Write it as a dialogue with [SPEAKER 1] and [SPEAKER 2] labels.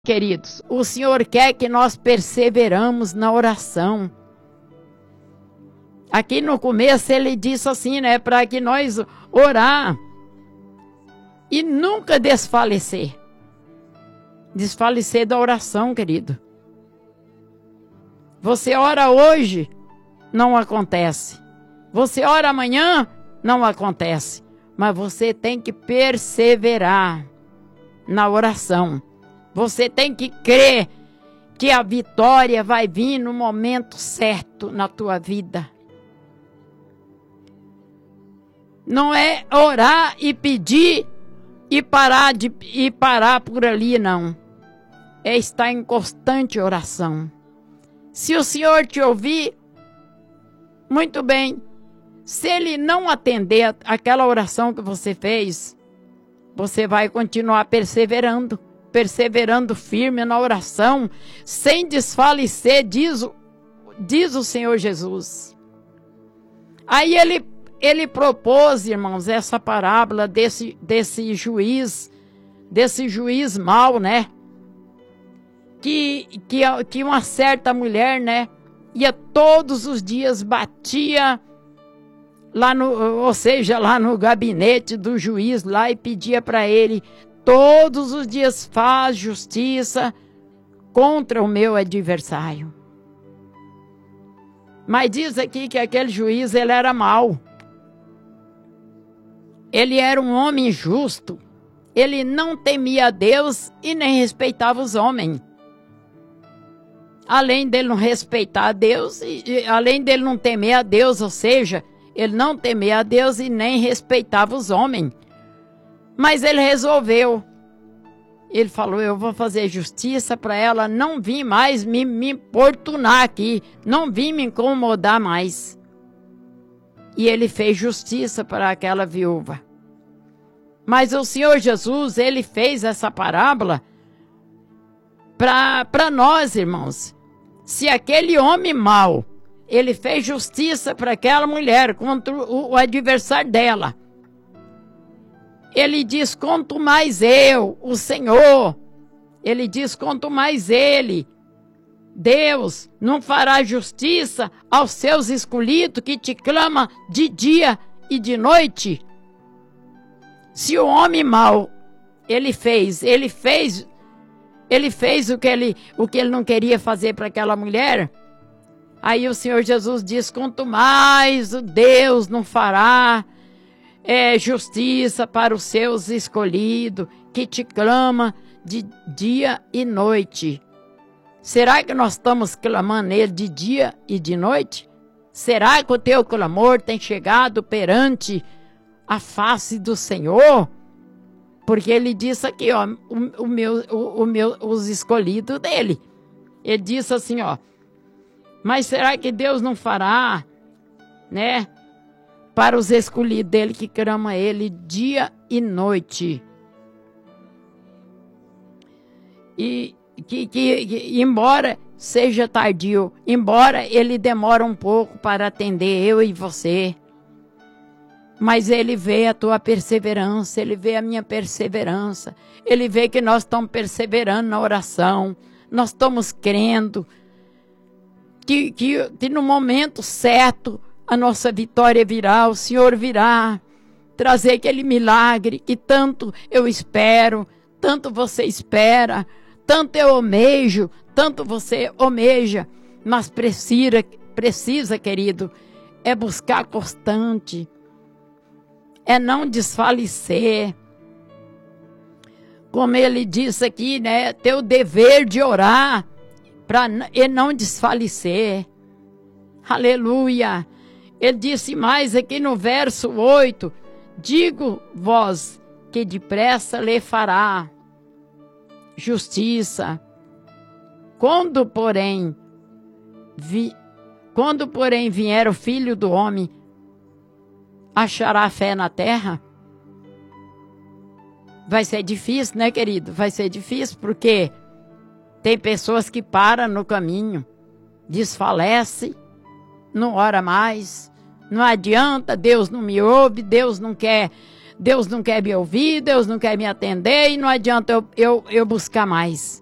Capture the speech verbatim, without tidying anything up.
[SPEAKER 1] Queridos, o Senhor quer que nós perseveramos na oração. Aqui no começo ele disse assim, né, para que nós orar e nunca desfalecer. Desfalecer da oração, querido. Você ora hoje, não acontece. Você ora amanhã, não acontece. Mas você tem que perseverar na oração. Você tem que crer que a vitória vai vir no momento certo na tua vida. Não é orar e pedir e parar, de, e parar por ali, não. É estar em constante oração. Se o Senhor te ouvir, muito bem. Se Ele não atender aquela oração que você fez, você vai continuar perseverando. Perseverando firme na oração, sem desfalecer, diz, diz o Senhor Jesus. Aí ele, ele propôs, irmãos, essa parábola desse, desse juiz, desse juiz mau, né? Que, que, que uma certa mulher, né, ia todos os dias, batia lá no, ou seja, lá no gabinete do juiz, lá e pedia para ele: todos os dias faz justiça contra o meu adversário. Mas diz aqui que aquele juiz, ele era mau. Ele era um homem justo. Ele não temia a Deus e nem respeitava os homens. Além dele não respeitar a Deus, e, e, além dele não temer a Deus, ou seja, ele não temia a Deus e nem respeitava os homens. Mas ele resolveu. Ele falou: eu vou fazer justiça para ela não vir mais me, me importunar aqui. Não vir me incomodar mais. E ele fez justiça para aquela viúva. Mas o Senhor Jesus, ele fez essa parábola para nós, irmãos. Se aquele homem mau, ele fez justiça para aquela mulher contra o, o adversário dela, ele diz: quanto mais eu, o Senhor, ele diz: quanto mais ele, Deus, não fará justiça aos seus escolhidos que te clama de dia e de noite. Se o homem mau, ele fez, ele fez, ele fez o que ele, o que ele não queria fazer para aquela mulher, aí o Senhor Jesus diz: quanto mais o Deus não fará É justiça para os seus escolhidos, que te clama de dia e noite. Será que nós estamos clamando Ele de dia e de noite? Será que o teu clamor tem chegado perante a face do Senhor? Porque Ele disse aqui, ó, o, o meu, o, o meu, os escolhidos dele. Ele disse assim, ó: mas será que Deus não fará, né, para os escolhidos dele que clamam ele dia e noite? E que, que, que, embora seja tardio, embora ele demore um pouco para atender eu e você, mas ele vê a tua perseverança, ele vê a minha perseverança, ele vê que nós estamos perseverando na oração, nós estamos crendo que, que, que no momento certo a nossa vitória virá, o Senhor virá trazer aquele milagre que tanto eu espero, tanto você espera, tanto eu almejo, tanto você almeja. Mas precisa, precisa, querido, é buscar constante, é não desfalecer. Como ele disse aqui, né, ter o dever de orar para não desfalecer. Aleluia! Ele disse mais aqui no verso oito: digo vós que depressa lhe fará justiça. Quando, porém, vi, quando, porém, vier o Filho do Homem, achará fé na terra? Vai ser difícil, né, querido? Vai ser difícil, porque tem pessoas que param no caminho, desfalecem, não ora mais. Não adianta, Deus não me ouve, Deus não quer, Deus não quer me ouvir, Deus não quer me atender, e não adianta eu, eu, eu buscar mais.